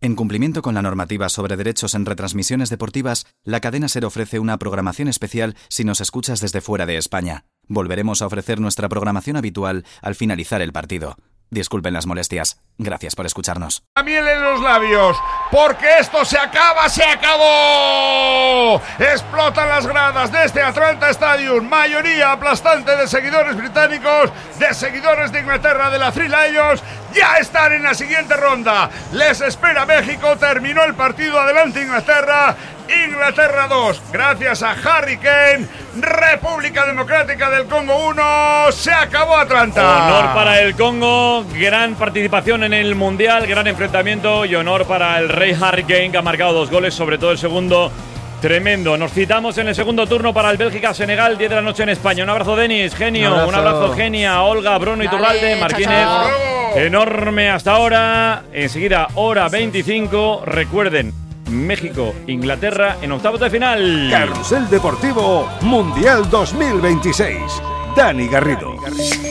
En cumplimiento con la normativa sobre derechos en retransmisiones deportivas, la cadena SER ofrece una programación especial si nos escuchas desde fuera de España. Volveremos a ofrecer nuestra programación habitual al finalizar el partido. Disculpen las molestias. Gracias por escucharnos. La miel en los labios, porque esto se acaba, ¡se acabó! Explotan las gradas de este Atlanta Stadium, mayoría aplastante de seguidores británicos, de seguidores de Inglaterra, de la Three Lions, ya están en la siguiente ronda. Les espera México, terminó el partido, adelante Inglaterra. Inglaterra 2, gracias a Harry Kane. República Democrática del Congo 1, se acabó Atlanta. Honor para el Congo, gran participación en el Mundial, gran enfrentamiento y honor para el rey Harry Kane, que ha marcado 2 goles, sobre todo el segundo, tremendo. Nos citamos en el segundo turno para el Bélgica-Senegal, 10 de la noche en España. Un abrazo, Denis, genio, un abrazo, Genia, Olga, Bruno Iturralde, Martínez. Enorme hasta ahora, enseguida hora 25, recuerden, México, Inglaterra en octavos de final. Carrusel Deportivo Mundial 2026. Dani Garrido.